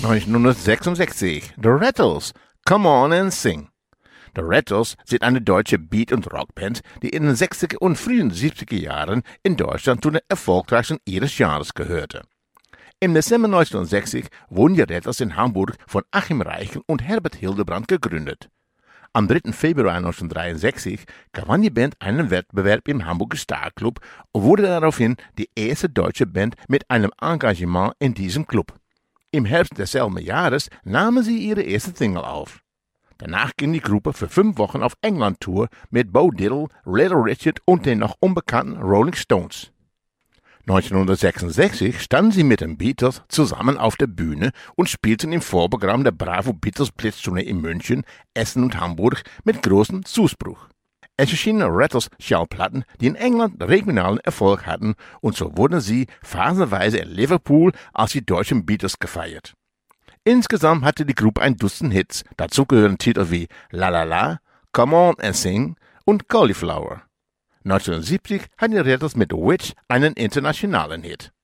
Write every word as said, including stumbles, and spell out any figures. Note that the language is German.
neunzehnhundertsechsundsechzig, The Rattles, Come On and Sing. The Rattles sind eine deutsche Beat- und Rockband, die in den sechziger und frühen siebziger Jahren in Deutschland zu den erfolgreichsten ihres Genres gehörte. Im Dezember neunzehnhundertsechzig wurden die Rattles in Hamburg von Achim Reichel und Herbert Hildebrand gegründet. Am dritten Februar neunzehnhundertdreiundsechzig gewann die Band einen Wettbewerb im Hamburger Star Club und wurde daraufhin die erste deutsche Band mit einem Engagement in diesem Club. Im Herbst desselben Jahres nahmen sie ihre erste Single auf. Danach ging die Gruppe für fünf Wochen auf England-Tour mit Bo Diddley, Little Richard und den noch unbekannten Rolling Stones. neunzehnhundertsechsundsechzig standen sie mit den Beatles zusammen auf der Bühne und spielten im Vorprogramm der Bravo Beatles Blitztournee in München, Essen und Hamburg mit großem Zuspruch. Es erschienen Rattles Schallplatten, die in England regionalen Erfolg hatten, und so wurden sie phasenweise in Liverpool als die deutschen Beatles gefeiert. Insgesamt hatte die Gruppe ein Dutzend Hits, dazu gehören Titel wie La La La, Come On and Sing und Cauliflower. neunzehnhundertsiebzig hatten die Rattles mit Witch einen internationalen Hit.